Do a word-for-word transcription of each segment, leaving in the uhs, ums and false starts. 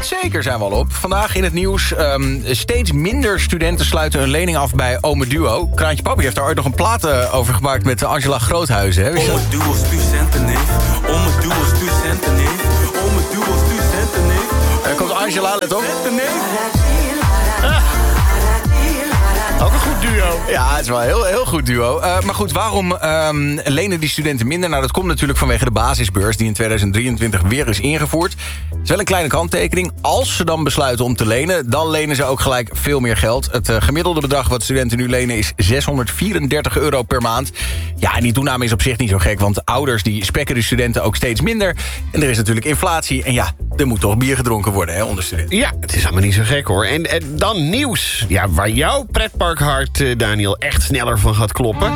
Jazeker zijn we al op. Vandaag in het nieuws. Um, steeds minder studenten sluiten hun lening af bij Ome Duo. Kraantje Papi heeft daar ooit nog een plaat uh, over gemaakt met Angela Groothuizen. Hè? Ome Duo studentenneef. Ome Duo studentenneef. Ome Duo studentenneef. Er komt Angela, let op. Ook een goed duo. Ja, het is wel een heel, heel goed duo. Uh, maar goed, waarom um, lenen die studenten minder? Nou, dat komt natuurlijk vanwege de basisbeurs die in tweeduizend drieëntwintig weer is ingevoerd. Het is wel een kleine kanttekening. Als ze dan besluiten om te lenen, dan lenen ze ook gelijk veel meer geld. Het uh, gemiddelde bedrag wat studenten nu lenen is zeshonderdvierendertig euro per maand. Ja, en die toename is op zich niet zo gek, want de ouders die spekken de studenten ook steeds minder. En er is natuurlijk inflatie. En ja, er moet toch bier gedronken worden, hè, onder studenten. Ja, het is allemaal niet zo gek, hoor. En, en dan nieuws. Ja, waar jouw pretparkhart, uh, Daniel, echt sneller van gaat kloppen.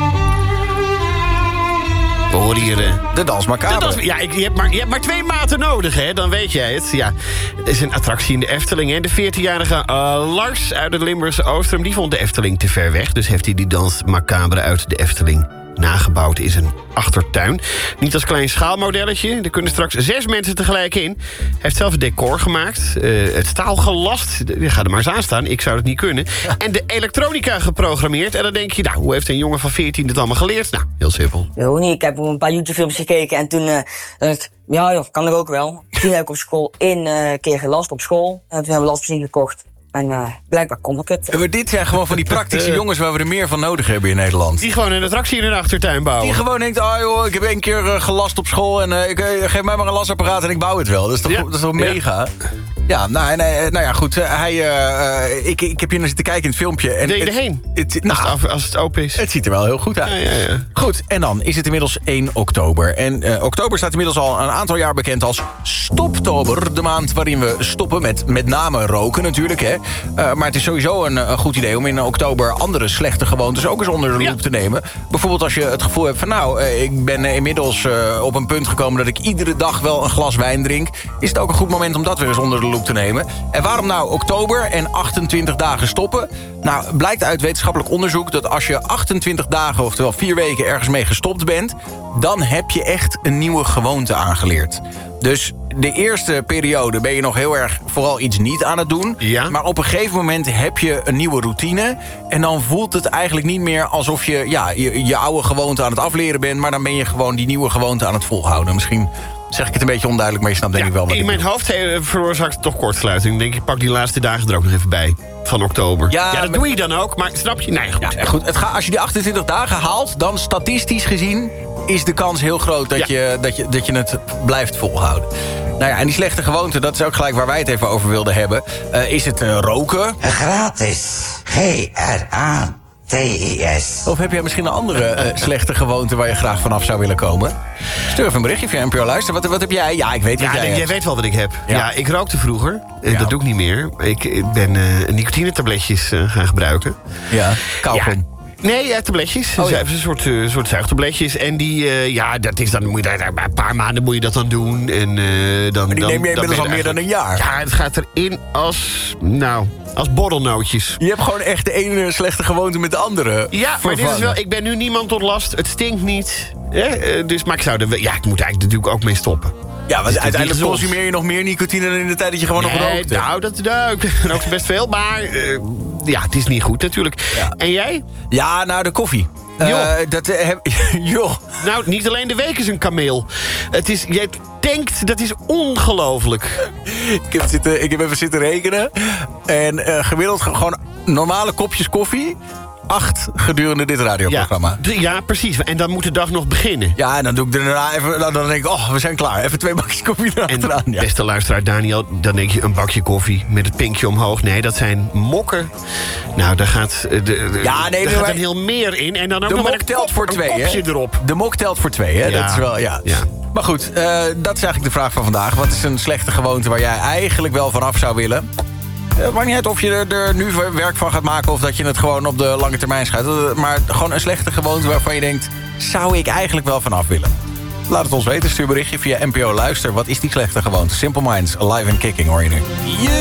We horen hier... Uh, de Dans Macabre. De dans, ja, ik, je, hebt maar, je hebt maar twee maten nodig, hè? Dan weet jij het. Ja, het is een attractie in de Efteling, hè? De veertienjarige uh, Lars uit het Limburgse Oostrum... die vond de Efteling te ver weg. Dus heeft hij die Dans Macabre uit de Efteling nagebouwd in zijn achtertuin. Niet als klein schaalmodelletje. Er kunnen straks zes mensen tegelijk in. Hij heeft zelf het decor gemaakt. Uh, het staal gelast. Je gaat er maar eens aan staan. Ik zou het niet kunnen. Ja. En de elektronica geprogrammeerd. En dan denk je, nou, hoe heeft een jongen van veertien het allemaal geleerd? Nou, heel simpel. Yo, niet. Ik heb een paar YouTube-films gekeken en toen uh, dacht ik, ja joh, kan er ook wel. Toen heb ik op school één uh, keer gelast op school. En toen hebben we lastmachine gekocht. En uh, blijkbaar kon ik het. Maar dit zijn gewoon van die praktische jongens waar we er meer van nodig hebben in Nederland. Die gewoon een attractie in hun achtertuin bouwen. Die gewoon denkt, ah joh, ik heb één keer uh, gelast op school... en uh, ik, uh, geef mij maar een lasapparaat en ik bouw het wel. Dat is toch, ja. dat is toch mega? Ja. Ja, nou, nou, nou ja, goed. Hij, uh, uh, ik, ik heb hier naar zitten kijken in het filmpje. En Deed je erheen? Het, het, nou, als, het, als het open is. Het ziet er wel heel goed uit. Ja, ja, ja. Goed, en dan is het inmiddels één oktober. En uh, oktober staat inmiddels al een aantal jaar bekend als Stoptober. De maand waarin we stoppen met met name roken natuurlijk. Hè. Uh, maar het is sowieso een, een goed idee om in oktober andere slechte gewoontes ook eens onder de loep ja. te nemen. Bijvoorbeeld als je het gevoel hebt van nou, uh, ik ben uh, inmiddels uh, op een punt gekomen dat ik iedere dag wel een glas wijn drink. Is het ook een goed moment om dat weer eens onder de loep te nemen. En waarom nou oktober en achtentwintig dagen stoppen? Nou, blijkt uit wetenschappelijk onderzoek dat als je achtentwintig dagen, oftewel vier weken ergens mee gestopt bent, dan heb je echt een nieuwe gewoonte aangeleerd. Dus de eerste periode ben je nog heel erg vooral iets niet aan het doen. Ja. Maar op een gegeven moment heb je een nieuwe routine. En dan voelt het eigenlijk niet meer alsof je ja, je, je oude gewoonte aan het afleren bent. Maar dan ben je gewoon die nieuwe gewoonte aan het volhouden. Misschien zeg ik het een beetje onduidelijk, maar je snapt denk ja, ik wel wat in ik mijn bedoel. hoofd he, veroorzaakt het toch kortsluiting. Ik denk, ik pak die laatste dagen er ook nog even bij. Van oktober. Ja, ja dat maar doe je dan ook, maar snap je? Nee, goed. Ja, goed het ga, als je die achtentwintig dagen haalt, dan statistisch gezien is de kans heel groot dat, ja. je, dat, je, dat je het blijft volhouden. Nou ja, en die slechte gewoonte, dat is ook gelijk waar wij het even over wilden hebben. Uh, is het uh, roken? Gratis. G R A T I S. Of heb jij misschien een andere uh, slechte gewoonte waar je graag vanaf zou willen komen? Stuur even een berichtje via N P O Luister. Wat, wat heb jij? Ja, ik weet wat ja, jij nee, hebt. Jij weet wel wat ik heb. Ja, ja ik rookte vroeger. Ja. Dat doe ik niet meer. Ik, ik ben uh, nicotinetabletjes uh, gaan gebruiken. Ja, kauwgom. Ja. Nee, ja, tabletjes. Oh, ja. Een soort, uh, soort zuigtabletjes. En die, uh, ja, dat is dan, moet je daar, een paar maanden moet je dat dan doen. En, uh, dan, maar die dan, neem je inmiddels al meer dan een jaar. Ja, het gaat erin als, nou, als borrelnootjes. Je hebt gewoon echt de ene slechte gewoonte met de andere. Ja, maar dit is wel, ik ben nu niemand tot last. Het stinkt niet. Ja, uh, dus, maar ik zou er, ja, ik moet eigenlijk natuurlijk ook mee stoppen. Ja, want uiteindelijk consumeer je nog meer nicotine dan in de tijd dat je gewoon nee, nog rookt. Nou, dat nou, ik rook best veel, maar uh, ja, het is niet goed natuurlijk. Ja. En jij? Ja, nou, de koffie. Joh. Uh, dat, uh, heb, joh. Nou, niet alleen de week is een kameel. Het is, jij denkt, dat is ongelooflijk. Ik heb, zitten, ik heb even zitten rekenen. En uh, gemiddeld gewoon normale kopjes koffie. Acht gedurende dit radioprogramma. Ja, ja, precies. En dan moet de dag nog beginnen. Ja, en dan doe ik er daarna even. Dan denk ik, oh, we zijn klaar. Even twee bakjes koffie erachteraan. En ja. Beste luisteraar Daniel, dan denk je een bakje koffie met het pinkje omhoog. Nee, dat zijn mokken. Nou, daar gaat, de, de, ja, nee, daar gaat wij... een heel meer in. En dan ook de nog mok met een, telt kop, voor twee, een kopje hè? erop. De mok telt voor twee, hè? Ja. Dat is wel, ja. ja. Maar goed, uh, dat is eigenlijk de vraag van vandaag. Wat is een slechte gewoonte waar jij eigenlijk wel vanaf zou willen? Het maakt niet uit of je er, er nu werk van gaat maken of dat je het gewoon op de lange termijn schuift. Maar gewoon een slechte gewoonte waarvan je denkt, zou ik eigenlijk wel vanaf willen? Laat het ons weten, stuur berichtje via N P O Luister. Wat is die slechte gewoonte? Simple Minds, Alive and Kicking hoor je nu. Yeah.